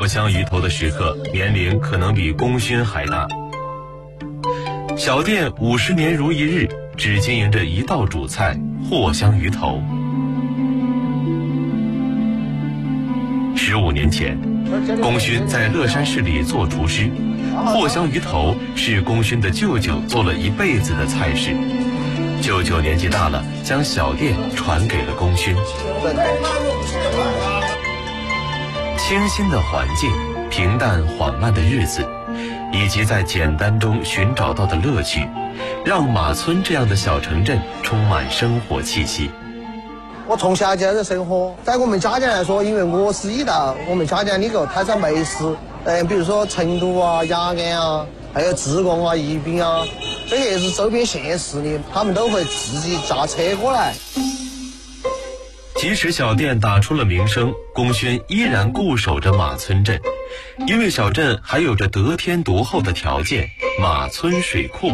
香鱼头的食客年龄可能比功勋还大。小店50年如一日，只经营着一道主菜藿香鱼头。15年前，功勋在乐山市里做厨师，藿香鱼头是功勋的舅舅做了一辈子的菜式。舅舅年纪大了，将小店传给了功勋。清新的环境，平淡缓慢的日子，以及在简单中寻找到的乐趣，让马村这样的小城镇充满生活气息。 我从小就在这生活，在我们家乡来说，因为我是一道我们家乡那个泰山美食，比如说成都啊、雅安啊，还有自贡啊、宜宾啊，这些是周边县市的，他们都会自己驾车过来。 即使小店打出了名声，功勋依然固守着马村镇，因为小镇还有着得天独厚的条件——马村水库。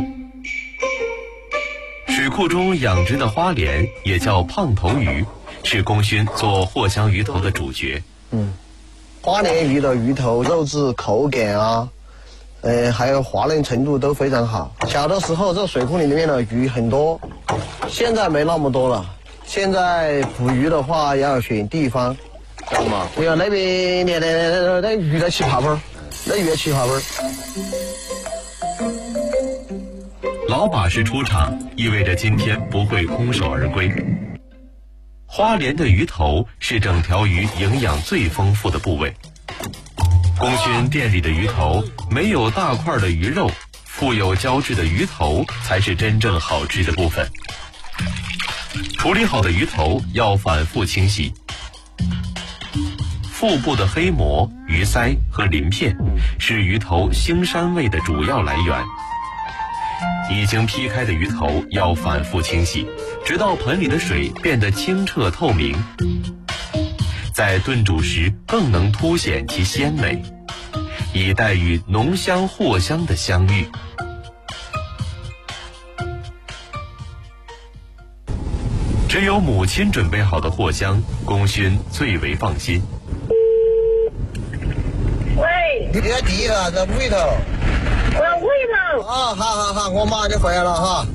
水库中养殖的花鲢也叫胖头鱼，是功勋做藿香鱼头的主角。 花鲢鱼的鱼头肉质、口感啊，还有滑嫩程度都非常好。小的时候这水库里面的鱼很多，现在没那么多了。现在捕鱼的话要选地方，知道吗？对啊，那边那鱼的起泡泡，那鱼的起泡泡。 老把式出场，意味着今天不会空手而归。花鲢的鱼头是整条鱼营养最丰富的部位。功勋店里的鱼头没有大块的鱼肉，富有胶质的鱼头才是真正好吃的部分。处理好的鱼头要反复清洗。腹部的黑膜、鱼鳃和鳞片是鱼头腥膻味的主要来源。已经劈开的鱼头要反复清洗，直到盆里的水变得清澈透明，在炖煮时更能凸显其鲜美，以带与浓香藿香的香郁。只有母亲准备好的藿香，功勋最为放心。 喂， 你别第一个在屋里头。 我要喂了。 啊，好，我马上就回来了哈。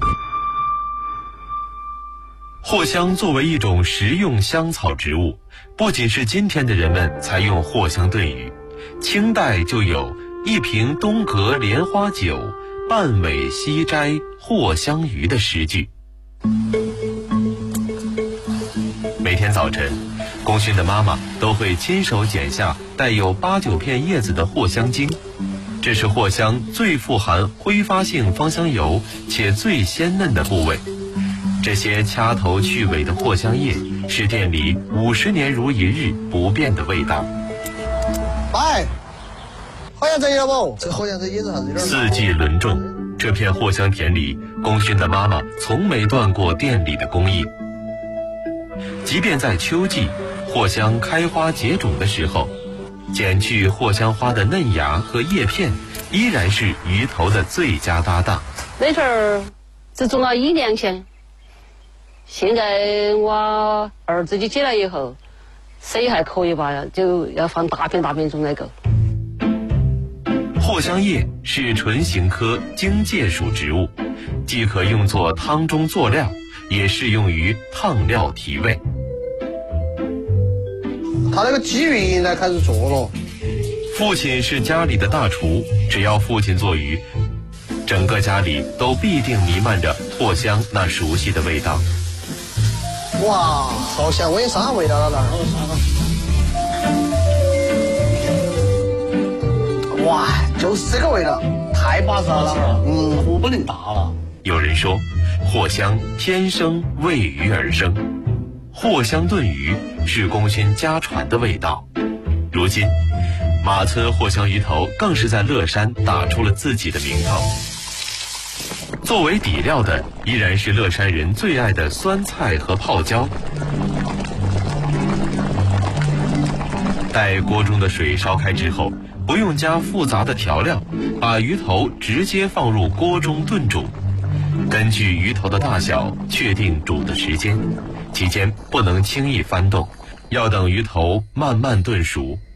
藿香作为一种食用香草植物，不仅是今天的人们才用藿香炖鱼，清代就有一瓶东阁莲花酒，半尾西摘藿香鱼的诗句。每天早晨，功勋的妈妈都会亲手剪下带有8、9片叶子的藿香茎，这是藿香最富含挥发性芳香油且最鲜嫩的部位。这些掐头去尾的藿香叶是店里50年如一日不变的味道。 拜，藿香正有不？这藿香这叶子还是有点。 四季轮种，这片藿香田里，功勋的妈妈从没断过店里的供应。即便在秋季，藿香开花结种的时候，剪去藿香花的嫩芽和叶片，依然是鱼头的最佳搭档。 那阵儿只种了1、2片，现在我儿子就接了以后，生意还可以吧，就要放大片种那个。 藿香叶是唇形科荆芥属植物，既可用作汤中佐料，也适用于烫料提味。 他那个鲫鱼应该开始做了。 父亲是家里的大厨，只要父亲做鱼，整个家里都必定弥漫着藿香那熟悉的味道。 哇，好香，我也啥味道了那。哇，就是这个味道，太巴适了。 火不能大了。 有人说，藿香天生为鱼而生，藿香炖鱼是功勋家传的味道。如今，马村藿香鱼头更是在乐山打出了自己的名头。作为底料的，依然是乐山人最爱的酸菜和泡椒。待锅中的水烧开之后，不用加复杂的调料，把鱼头直接放入锅中炖煮。根据鱼头的大小确定煮的时间，期间不能轻易翻动，要等鱼头慢慢炖熟。